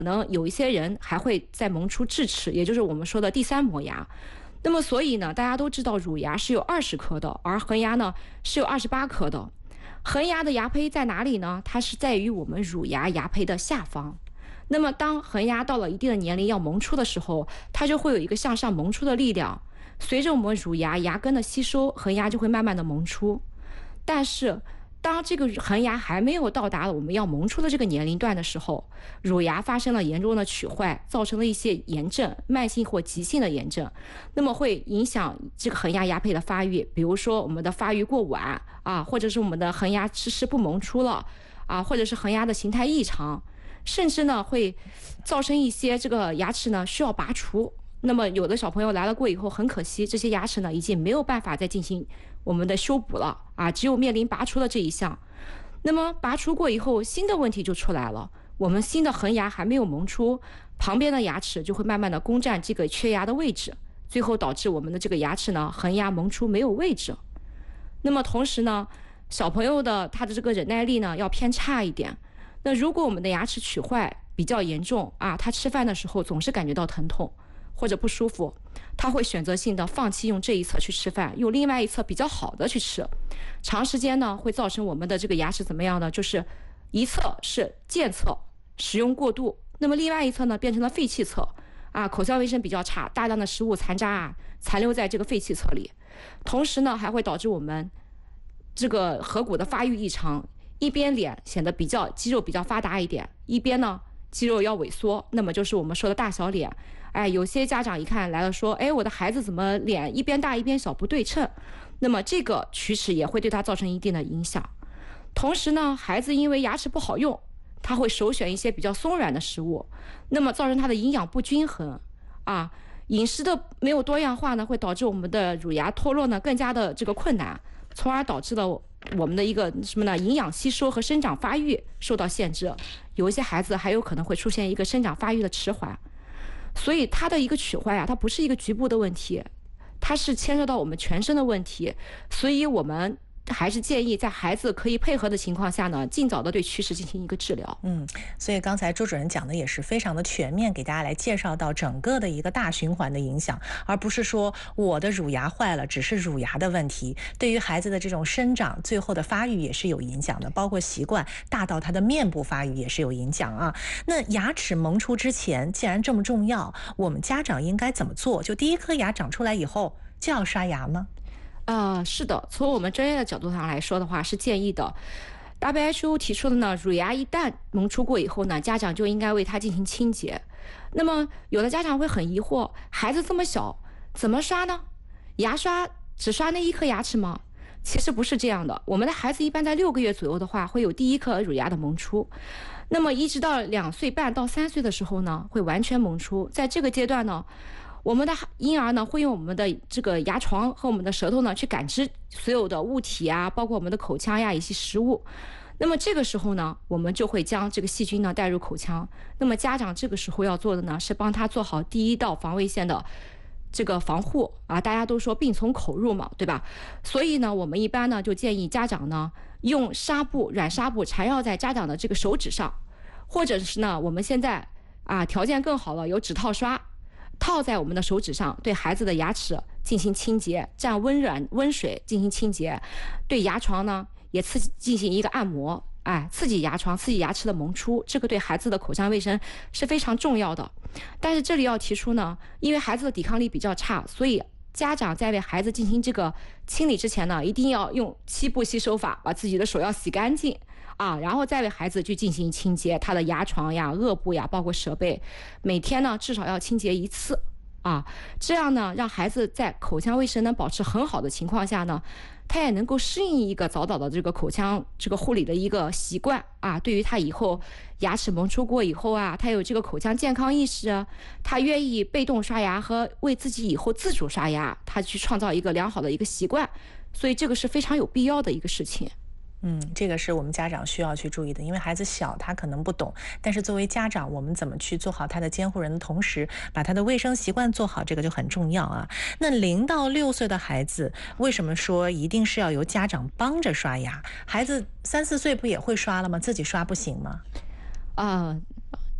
能有一些人还会再萌出智齿，也就是我们说的第三磨牙。那么所以呢，大家都知道乳牙是有20颗的，而恒牙呢是有28颗的。恒牙的牙胚在哪里呢？它是在于我们乳牙牙胚的下方。那么当恒牙到了一定的年龄要萌出的时候，它就会有一个向上萌出的力量，随着我们乳牙牙根的吸收，恒牙就会慢慢的萌出。但是当这个恒牙还没有到达我们要萌出的这个年龄段的时候，乳牙发生了严重的龋坏，造成了一些炎症，慢性或急性的炎症，那么会影响这个恒牙牙胚的发育，比如说我们的发育过晚啊，或者是我们的恒牙迟迟不萌出了啊，或者是恒牙的形态异常，甚至呢会造成一些这个牙齿呢需要拔除。那么有的小朋友来了过以后，很可惜这些牙齿呢已经没有办法再进行我们的修补了啊，只有面临拔除的这一项。那么拔除过以后，新的问题就出来了，我们新的恒牙还没有萌出，旁边的牙齿就会慢慢的攻占这个缺牙的位置，最后导致我们的这个牙齿呢恒牙萌出没有位置。那么同时呢，小朋友的他的这个忍耐力呢要偏差一点。那如果我们的牙齿龋坏比较严重啊，他吃饭的时候总是感觉到疼痛或者不舒服，他会选择性的放弃用这一侧去吃饭，用另外一侧比较好的去吃，长时间呢会造成我们的这个牙齿怎么样呢？就是一侧是健侧，使用过度，那么另外一侧呢变成了废弃侧啊，口腔卫生比较差，大量的食物残渣啊残留在这个废弃侧里，同时呢还会导致我们这个颌骨的发育异常，一边脸显得比较肌肉比较发达一点，一边呢肌肉要萎缩，那么就是我们说的大小脸。哎，有些家长一看来了说，哎，我的孩子怎么脸一边大一边小不对称？那么这个龋齿也会对他造成一定的影响。同时呢，孩子因为牙齿不好用，他会首选一些比较松软的食物，那么造成他的营养不均衡啊，饮食的没有多样化呢，会导致我们的乳牙脱落呢更加的这个困难，从而导致了我们的一个什么呢？营养吸收和生长发育受到限制，有一些孩子还有可能会出现一个生长发育的迟缓。所以它的一个龋坏啊，它不是一个局部的问题，它是牵涉到我们全身的问题。所以我们还是建议在孩子可以配合的情况下呢，尽早的对龋齿进行一个治疗。 所以刚才周主任讲的也是非常的全面，给大家来介绍到整个的一个大循环的影响，而不是说我的乳牙坏了只是乳牙的问题，对于孩子的这种生长最后的发育也是有影响的，包括习惯大到他的面部发育也是有影响啊。那牙齿萌出之前既然这么重要，我们家长应该怎么做？就第一颗牙长出来以后就要刷牙吗？ 是的，从我们专业的角度上来说的话，是建议的。WHO 提出的呢，乳牙一旦萌出过以后呢，家长就应该为它进行清洁。那么有的家长会很疑惑，孩子这么小，怎么刷呢？牙刷只刷那一颗牙齿吗？其实不是这样的，我们的孩子一般在6个月左右的话，会有第一颗乳牙的萌出。那么一直到2岁半到3岁的时候呢，会完全萌出。在这个阶段呢，我们的婴儿呢会用我们的这个牙床和我们的舌头呢去感知所有的物体啊，包括我们的口腔呀以及食物。那么这个时候呢，我们就会将这个细菌呢带入口腔。那么家长这个时候要做的呢，是帮他做好第一道防卫线的这个防护啊。大家都说病从口入嘛，对吧？所以呢，我们一般呢就建议家长呢用纱布、软纱布缠绕在家长的这个手指上，或者是呢我们现在条件更好了，有指套刷。套在我们的手指上，对孩子的牙齿进行清洁，蘸温水进行清洁，对牙床呢也进行一个按摩，刺激牙床，刺激牙齿的萌出，这个对孩子的口腔卫生是非常重要的。但是这里要提出呢，因为孩子的抵抗力比较差，所以家长在为孩子进行这个清理之前呢，一定要用7步吸收法，把自己的手要洗干净然后再为孩子去进行清洁他的牙床呀、颚部呀，包括舌背，每天呢至少要清洁1次这样呢让孩子在口腔卫生能保持很好的情况下呢，他也能够适应一个早早的这个口腔这个护理的一个习惯对于他以后牙齿萌出过以后他有这个口腔健康意识他愿意被动刷牙和为自己以后自主刷牙，他去创造一个良好的一个习惯，所以这个是非常有必要的一个事情。 这个是我们家长需要去注意的，因为孩子小，他可能不懂，但是作为家长，我们怎么去做好他的监护人的同时，把他的卫生习惯做好，这个就很重要啊。那0到6岁的孩子，为什么说一定是要由家长帮着刷牙？孩子3、4岁不也会刷了吗？自己刷不行吗？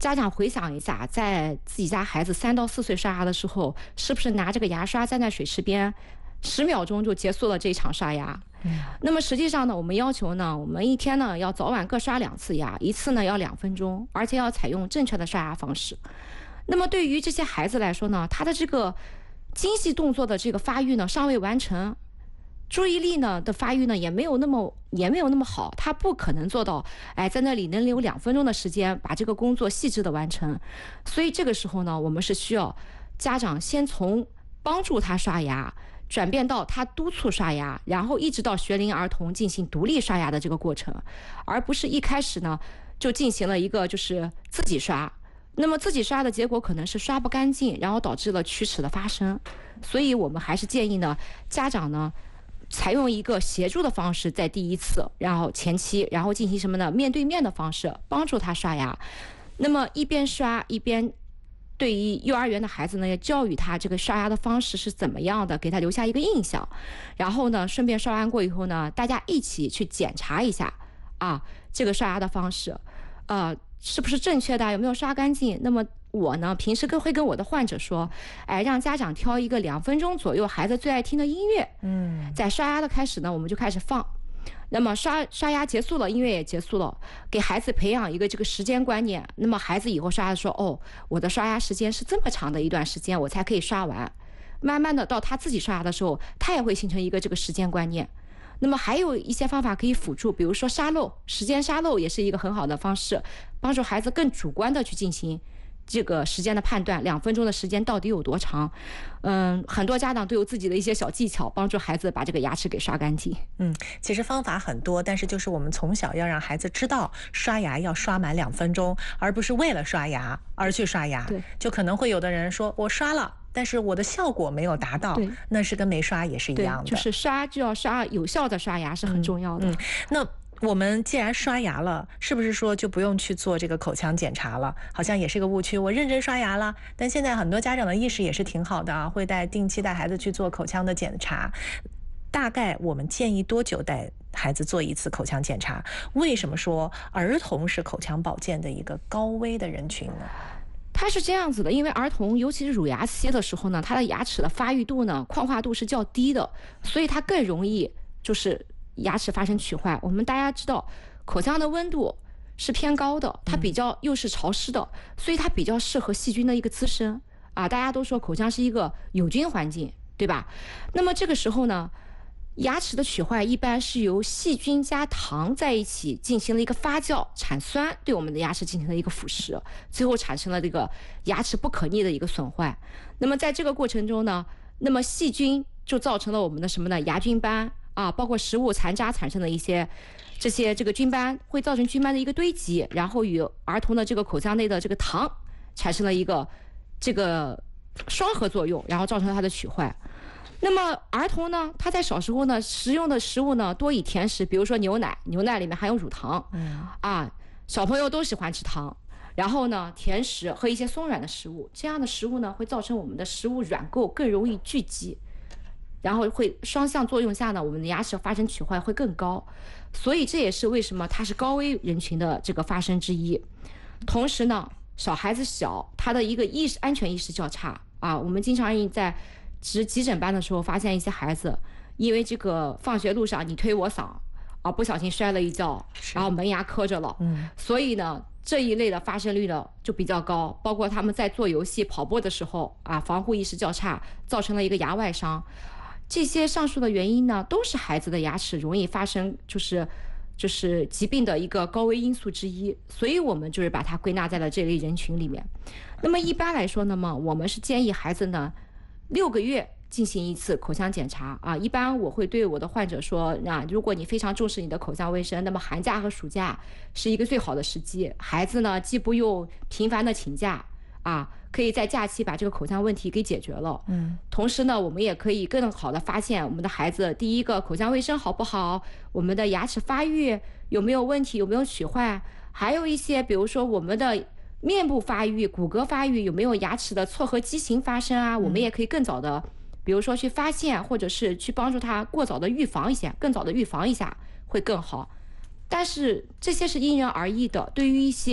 家长回想一下，在自己家孩子3到4岁刷牙的时候，是不是拿这个牙刷站在水池边，10秒钟就结束了这一场刷牙？那么实际上呢，我们要求呢，我们一天呢要早晚各刷2次牙，一次呢要2分钟，而且要采用正确的刷牙方式。那么对于这些孩子来说呢，他的这个精细动作的这个发育呢尚未完成。注意力呢的发育呢也没有那么好，他不可能做到，在那里能留2分钟的时间把这个工作细致的完成。所以这个时候呢，我们是需要家长先从帮助他刷牙，转变到他督促刷牙，然后一直到学龄儿童进行独立刷牙的这个过程，而不是一开始呢就进行了一个就是自己刷。那么自己刷的结果可能是刷不干净，然后导致了龋齿的发生。所以我们还是建议呢，家长呢采用一个协助的方式，在第一次，然后前期，然后进行什么呢？面对面的方式帮助他刷牙。那么一边刷一边对于幼儿园的孩子呢，要教育他这个刷牙的方式是怎么样的，给他留下一个印象。然后呢，顺便刷完过以后呢，大家一起去检查一下这个刷牙的方式，是不是正确的，有没有刷干净。那么我呢平时会跟我的患者说，让家长挑一个2分钟左右孩子最爱听的音乐，在刷牙的开始呢我们就开始放，那么刷牙结束了，音乐也结束了，给孩子培养一个这个时间观念。那么孩子以后刷牙说，我的刷牙时间是这么长的一段时间我才可以刷完。慢慢的到他自己刷牙的时候，他也会形成一个这个时间观念。那么还有一些方法可以辅助，比如说沙漏，时间沙漏也是一个很好的方式，帮助孩子更主观的去进行这个时间的判断，2分钟的时间到底有多长。很多家长都有自己的一些小技巧，帮助孩子把这个牙齿给刷干净。 其实方法很多，但是就是我们从小要让孩子知道刷牙要刷满2分钟，而不是为了刷牙而去刷牙。 对， 就可能会有的人说，我刷了，但是我的效果没有达到，那是跟没刷也是一样的。 就是刷就要刷有效的刷牙是很重要的。 那我们既然刷牙了，是不是说就不用去做这个口腔检查了？好像也是个误区。我认真刷牙了，但现在很多家长的意识也是挺好的会定期带孩子去做口腔的检查。大概我们建议多久带孩子做一次口腔检查？为什么说儿童是口腔保健的一个高危的人群呢？ 它是这样子的，因为儿童尤其是乳牙期的时候呢，他的牙齿的发育度呢、矿化度是较低的，所以它更容易就是牙齿发生龋坏。我们大家知道，口腔的温度是偏高的，它比较又是潮湿的，所以它比较适合细菌的一个滋生大家都说口腔是一个有菌环境，对吧？那么这个时候呢，牙齿的龋坏一般是由细菌加糖在一起进行了一个发酵，产酸对我们的牙齿进行了一个腐蚀，最后产生了这个牙齿不可逆的一个损坏。那么在这个过程中呢，那么细菌就造成了我们的什么呢？牙菌斑包括食物残渣产生的一些这个菌斑，会造成菌斑的一个堆积，然后与儿童的这个口腔内的这个糖产生了一个这个双核作用，然后造成了它的龋坏。那么儿童呢，他在小时候呢食用的食物呢多以甜食，比如说牛奶里面含有乳糖，小朋友都喜欢吃糖。然后呢，甜食和一些松软的食物，这样的食物呢会造成我们的食物软垢更容易聚集，然后会双向作用下呢，我们的牙齿发生龋坏会更高。所以这也是为什么它是高危人群的这个发生之一。同时呢，小孩子小，他的一个安全意识较差我们经常在值急诊班的时候发现一些孩子，因为这个放学路上你推我搡不小心摔了一跤，然后门牙磕着了，所以呢这一类的发生率呢就比较高。包括他们在做游戏跑步的时候防护意识较差，造成了一个牙外伤。这些上述的原因呢，都是孩子的牙齿容易发生就是疾病的一个高危因素之一，所以我们就是把它归纳在了这类人群里面。那么一般来说呢，我们是建议孩子呢6个月进行一次口腔检查一般我会对我的患者说，如果你非常重视你的口腔卫生，那么寒假和暑假是一个最好的时机。孩子呢既不用频繁的请假可以在假期把这个口腔问题给解决了。同时呢，我们也可以更好的发现我们的孩子，第一个口腔卫生好不好，我们的牙齿发育有没有问题，有没有龋坏，还有一些比如说我们的面部发育、骨骼发育有没有牙齿的错颌畸形发生我们也可以更早的，比如说去发现，或者是去帮助他过早的预防一些，更早的预防一下会更好。但是这些是因人而异的，对于一些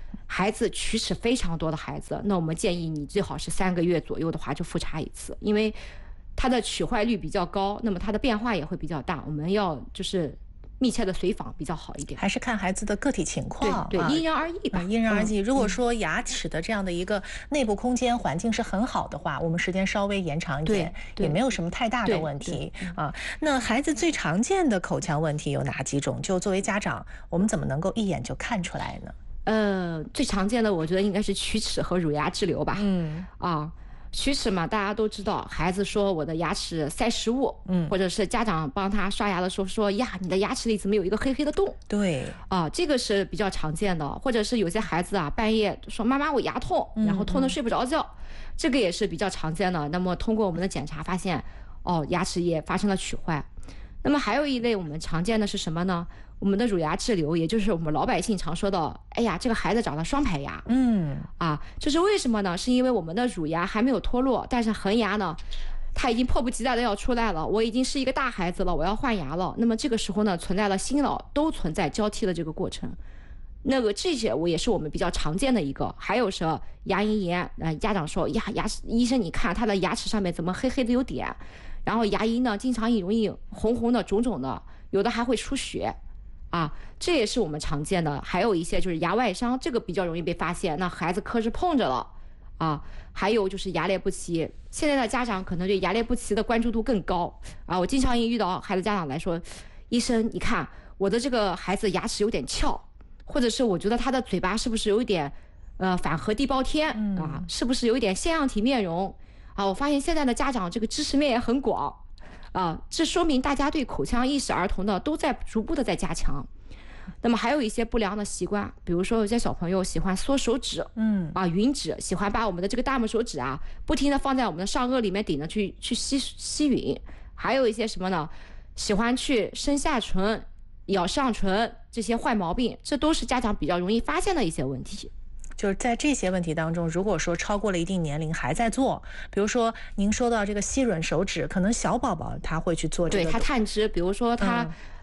孩子龋齿非常多的孩子，那我们建议你最好是3个月左右的话就复查一次，因为它的龋坏率比较高，那么它的变化也会比较大，我们要就是密切的随访比较好一点， 还是看孩子的个体情况， 对，因人而异吧， 因人而异。如果说牙齿的这样的一个内部空间环境是很好的话，我们时间稍微延长一点，也没有什么太大的问题啊。那孩子最常见的口腔问题有哪几种？就作为家长，我们怎么能够一眼就看出来呢？ 最常见的我觉得应该是龋齿和乳牙滞留吧。龋齿嘛，大家都知道，孩子说我的牙齿塞食物，或者是家长帮他刷牙的时候说呀，你的牙齿里怎么有一个黑黑的洞？ 对， 这个是比较常见的，或者是有些孩子啊，半夜说妈妈我牙痛，然后痛得睡不着觉，这个也是比较常见的。那么通过我们的检查发现，牙齿也发生了龋坏。那么还有一类我们常见的是什么呢？我们的乳牙滞留，也就是我们老百姓常说的，哎呀，这个孩子长了双排牙。这是为什么呢？是因为我们的乳牙还没有脱落，但是恒牙呢，它已经迫不及待的要出来了。我已经是一个大孩子了，我要换牙了。那么这个时候呢，存在了新老都存在交替的这个过程。那个这些也是我们比较常见的一个，还有是牙龈炎。家长说呀，牙齿医生你看他的牙齿上面怎么黑黑的有点，然后牙龈呢经常容易红红的肿肿的，有的还会出血。这也是我们常见的，还有一些就是牙外伤，这个比较容易被发现，那孩子磕哧碰着了还有就是牙列不齐，现在的家长可能对牙列不齐的关注度更高我经常遇到孩子家长来说，医生你看我的这个孩子牙齿有点翘，或者是我觉得他的嘴巴是不是有一点反颌地包天是不是有一点腺样体面容我发现现在的家长这个知识面也很广这说明大家对口腔意识儿童的都在逐步的在加强。那么还有一些不良的习惯，比如说有些小朋友喜欢缩手指，吮指，喜欢把我们的这个大拇手指不停的放在我们的上颚里面顶着去吸吮，还有一些什么呢？喜欢去伸下唇、咬上唇，这些坏毛病，这都是家长比较容易发现的一些问题。 就是在这些问题当中，如果说超过了一定年龄还在做，比如说您说到这个吸吮手指，可能小宝宝他会去做这个， 对，他探知，比如说他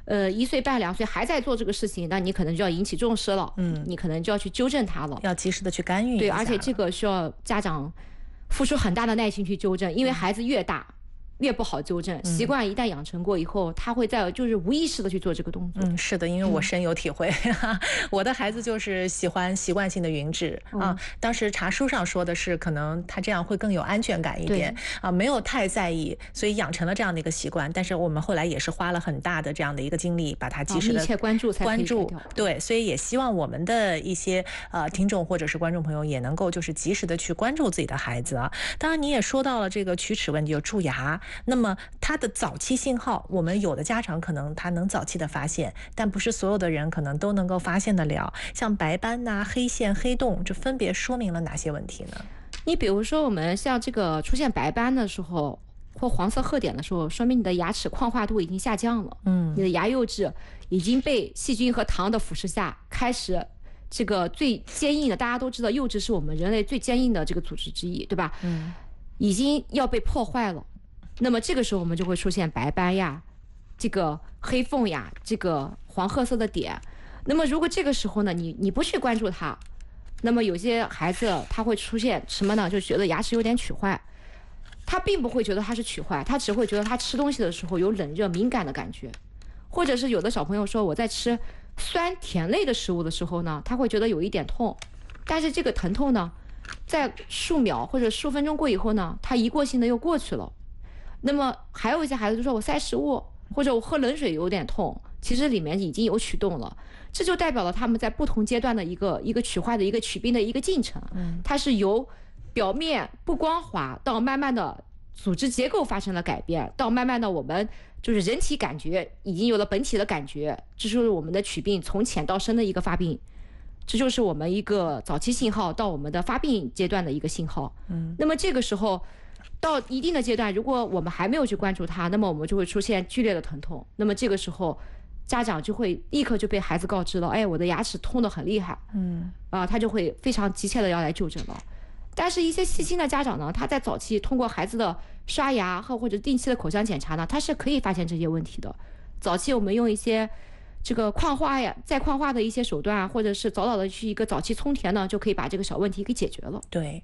1岁半2岁还在做这个事情，那你可能就要引起重视了，你可能就要去纠正他了， 要及时的去干预一下。 对，而且这个需要家长付出很大的耐心去纠正，因为孩子越大越不好纠正，习惯一旦养成过以后，他会在就是无意识的去做这个动作。 是的，因为我深有体会，我的孩子就是喜欢习惯性的吮指当时查书上说的是，可能他这样会更有安全感一点没有太在意，所以养成了这样的一个习惯。但是我们后来也是花了很大的这样的一个精力，把它及时的密切关注才可以改掉。 对，所以也希望我们的一些听众或者是观众朋友也能够就是及时的去关注自己的孩子当然，你也说到了这个龋齿问题，有蛀牙。那么它的早期信号，我们有的家长可能他能早期的发现，但不是所有的人可能都能够发现得了。像白斑黑线、黑洞，这分别说明了哪些问题呢？ 你比如说我们像这个出现白斑的时候或黄色褐点的时候，说明你的牙齿矿化度已经下降了，你的牙釉质已经被细菌和糖的腐蚀下开始这个最坚硬的，大家都知道釉质是我们人类最坚硬的这个组织之一，对吧？已经要被破坏了。那么这个时候我们就会出现白斑这个黑缝这个黄褐色的点。那么如果这个时候呢，你不去关注它，那么有些孩子他会出现什么呢？就觉得牙齿有点龋坏，他并不会觉得它是龋坏，他只会觉得他吃东西的时候有冷热敏感的感觉，或者是有的小朋友说我在吃酸甜类的食物的时候呢，他会觉得有一点痛，但是这个疼痛呢，在数秒或者数分钟过以后呢，它一过性的又过去了。那么还有一些孩子就说我塞食物或者我喝冷水有点痛，其实里面已经有龋洞了，这就代表了他们在不同阶段的一个龋坏的一个龋病的一个进程，它是由表面不光滑到慢慢的组织结构发生了改变，到慢慢的我们就是人体感觉已经有了本体的感觉，这就是我们的龋病从浅到深的一个发病，这就是我们一个早期信号到我们的发病阶段的一个信号。那么这个时候到一定的阶段，如果我们还没有去关注它，那么我们就会出现剧烈的疼痛。那么这个时候，家长就会立刻就被孩子告知了，哎，我的牙齿痛得很厉害，他就会非常急切的要来就诊了。但是，一些细心的家长呢，他在早期通过孩子的刷牙或者定期的口腔检查呢，他是可以发现这些问题的。早期我们用一些这个矿化呀、再矿化的一些手段啊，或者是早早的去一个早期充填呢，就可以把这个小问题给解决了。 对，